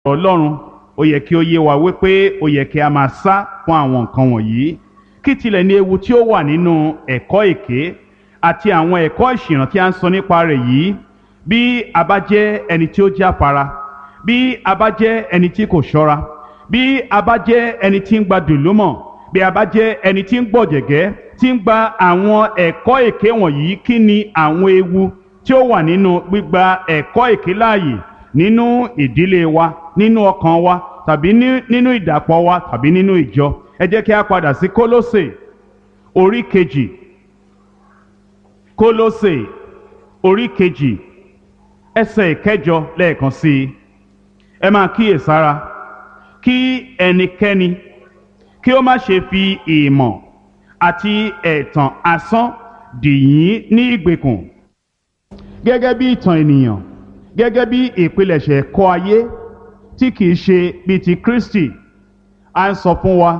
Ọlọ́run ó yẹ kí ó yé wa wípé ó yẹ kí a máa sá fún àwọn nǹkan wọ̀nyí. Kí tilẹ̀ ní ewu tí ó wà nínú ẹ̀kọ́ èké àti àwọn ẹ̀kọ́ ìṣìnà tí a ń sọ nípa rẹ̀ yìí? Bí a bá jẹ́ ẹni tí ó jáfara, bí a bá jẹ́ ẹni tí kò ṣọ́ra, bí a bá jẹ́ ẹni tí ń gba dùlúmọ̀, bí a bá jẹ́ ẹni tí ń gbọ̀jẹ̀gẹ́, tí ń gba àwọn ẹ̀kọ́ èké wọ̀nyí, kí ni àwọn ewu tí ó wà nínú gbígba ẹ̀kọ́ èké láàyè nínú ìdílé wa, nínú ọkàn wa, tàbí nínú ìdàpọ̀ wa, tàbí nínú ìjọ? Ẹ jẹ́ kí a padà sí Kólósè orí kejì. Kólósè orí kejì ẹsẹ̀ ìkẹjọ lẹ́ẹ̀kan sí i. Ẹ máa kíyèsára kí ẹnikẹ́ni kí ó má ṣe fi ìmọ̀ àti ẹ̀tàn asán dì yín ní ìgbèkùn, gẹ́gẹ́ bí ìtàn ènìyàn, gẹ́gẹ́ bí ìpilẹ̀ṣẹ̀ ẹ̀kọ́ ayé tí kìí ṣe bí ti Kristi. A ń sọ fún wa,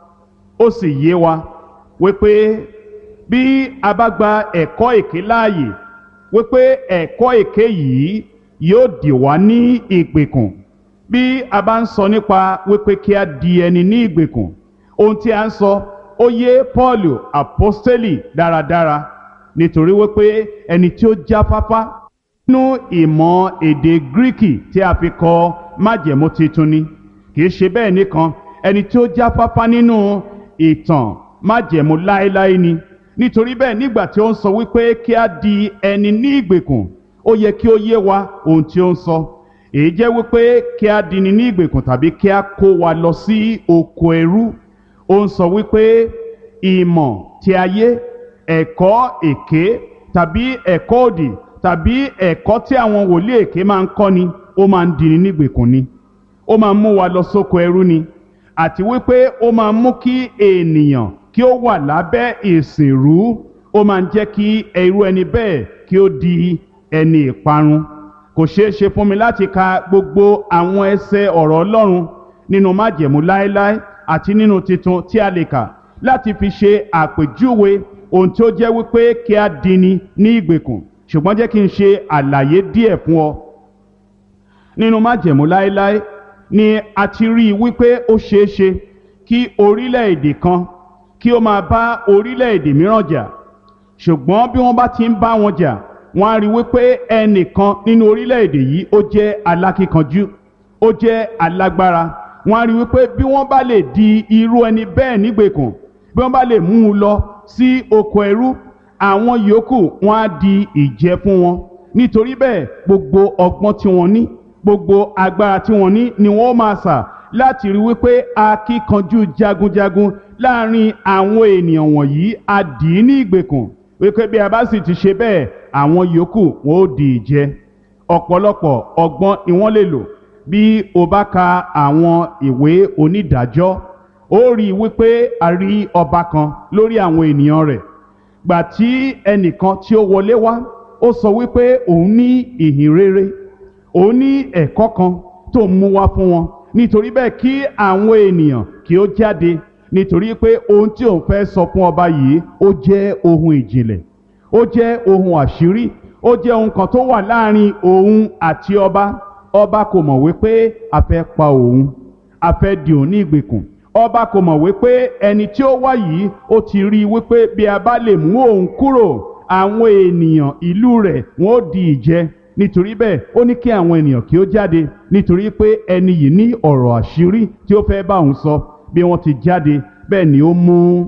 ó sì yé wa wípé bí a bá gba ẹ̀kọ́ èké láàyè, wípé ẹ̀kọ́ èké yìí yóò dì wá ní ìgbèkùn. Bí a bá ń sọ nípa wípé kí a di ẹni ní ìgbèkùn, ohun tí a ń sọ ó yé Pọ́ọ̀lù àpọ́stélì dáradára, nítorí wípé ẹni tí ó jáfáfá nínú ìmọ̀ èdè Gíríkì tí a fi kọ májẹ̀mú titun ni. Kìí ṣe bẹ́ẹ̀ nìkan, ẹni tí ó jáfáfá nínú ìtàn májẹ̀mú láéláé ni. Nítorí bẹ́ẹ̀, nígbà tí ó ń sọ wípé kí a di ẹni ní ìgbèkùn, ó yẹ kí ó yé wa ohun tí ó ń sọ. Èyí jẹ́ wípé kí a di ni ní ìgbèkùn tàbí kí a kó wa lọ sí oko ẹrú. Ó ń sọ wípé ìmọ̀ ti ayé, ẹ̀kọ́ èké tàbí ẹ̀kọ́ òdì tàbí ẹ̀kọ́ tí àwọn wòlíì èké máa ń kọ́ ni, ó máa ń di ni ní ìgbèkùn ni. Ó máa ń mú wa lọ sóko ẹrú ni. Àti wípé ó máa ń mú kí ènìyàn kí ó wà lábẹ́ ìsìnrú. Ó máa ń jẹ́ kí irú ẹni bẹ́ẹ̀ kí ó di ẹni ìparun. Kò ṣeé ṣe fún mi láti ka gbogbo àwọn ẹsẹ̀ ọ̀rọ̀ Ọlọ́run nínú májẹ̀mú láéláé àti nínú titun tí a lè kà láti fi ṣe àpèjúwe ohun tí ó jẹ́ wípé kí a dini ní ìgbèkùn. Ṣùgbọ́n jẹ́ kí n ṣe àlàyé díẹ̀ fún ọ. Nínú májẹ̀mú láéláé ni a ti rí wípé ó ṣeé ṣe kí orílẹ̀-èdè kan kí ó máa bá orílẹ̀-èdè mìíràn jà. Ṣùgbọ́n bí wọ́n bá ti ń bá wọn jà, wọ́n á rí wípé ẹnìkan nínú orílẹ̀-èdè yìí ó jẹ́ alákíkanjú, ó jẹ́ alágbára. Wọ́n á rí wípé bí wọ́n bá lè di irú ẹni bẹ́ẹ̀ nígbèkùn, bí wọ́n bá lè mú un lọ sí oko ẹrú, àwọn yòókù wọ́n á di ìjẹ fún wọn. Nítorí bẹ́ẹ̀, gbogbo ọgbọ́n tí wọ́n ní, gbogbo agbára tí wọ́n ní ni wọ́n máa sà láti rí wípé akíkanjú jagunjagun láàrin àwọn ènìyàn wọ̀nyí á dì í ní ìgbèkùn. Wípé bí a bá sì ti ṣe bẹ́ẹ̀, àwọn yòókù wọn ó di ìjẹ. Ọ̀pọ̀lọpọ̀ ọgbọ́n ni wọ́n lè lò. Bí o bá ka àwọn ìwé onídàájọ́, ó rí wípé a rí ọba kan lórí àwọn ènìyàn rẹ̀. Gbà tí ẹnìkan tí ó wọlé wá, ó sọ wípé òun ní ìhìn rere, òun ní ẹ̀kọ́ kan tó ń mú wá fún wọn. Nítorí bẹ́ẹ̀, kí àwọn ènìyàn kí ó jáde, nítorí pé ohun tí òun fẹ́ sọ fún ọba yìí ó jẹ́ ohun ìjìnlẹ̀, ó jẹ́ ohun àṣírí, ó jẹ́ ohun kan tó wà láàrin òun àti ọba. Ọba kò mọ̀ wípé a fẹ́ pa òun, a fẹ́ dì òun ní ìgbèkùn. Ọba kò mọ̀ wípé ẹni tí ó wá yìí ó ti rí wípé bí a bá lè mú òun kúrò, àwọn ènìyàn ìlú rẹ̀ wọ́n ó di ìjẹ. Nítorí bẹ́ẹ̀, ó ní kí àwọn ènìyàn kí ó jáde, nítorí pé ẹni yìí ní ọ̀rọ̀ àṣírí tí ó fẹ́ bá òun sọ. Bí wọ́n ti jáde, bẹ́ẹ̀ ni ó mú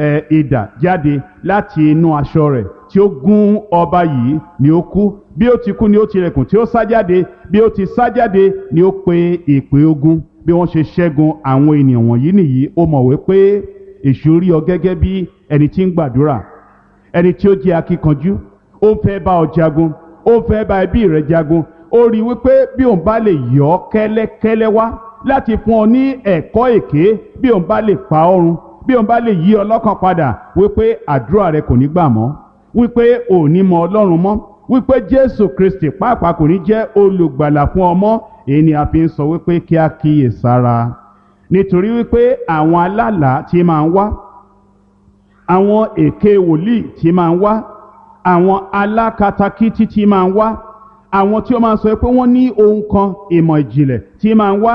idà jáde láti inú aṣọ rẹ̀ tí ó gún ọba yìí, ni ó kú. Bí ó ti kú ni ó tilẹ̀kùn tí ó sá jáde. Bí ó ti sá jáde ni ó pe ìpè ogun. Bí wọ́n ṣe ṣẹ́gun àwọn ènìyàn wọ̀nyí nìyí. Ó mọ̀ wípé èṣù rí ọ gẹ́gẹ́ bí ẹni tí ń gbàdúrà, ẹni tí ó jẹ́ akíkanjú. Ó fẹ́ bá ọ jagun, ó fẹ́ bá ẹbí rẹ jagun. Ó rí wípé bí òun bá lè yọ ọ́ kẹ́lẹ́kẹ́lẹ́ wá láti fún ọ ní ẹ̀kọ́ èké, bí òun bá lè pa ọ́ run, bí òun bá lè yí ọ lọ́kàn padà, wípé àdúrà rẹ kò ní gbà mọ́, wípé ò ní mọ Ọlọ́run mọ́, wípé Jésù Kristi pàápàá kò ní jẹ́ olùgbàlà fún ọ mọ́. Èyí ni a fi ń sọ wípé kí a kíyè sára. Nítorí wípé àwọn alálàá tí máa ń wá, àwọn èké wòlíì tí máa ń wá, àwọn alákatakítí tí máa ń wá, àwọn tí ó máa ń sọ pé wọ́n ní ohun kan ìmọ̀ ìjìnlẹ̀ tí máa ń wá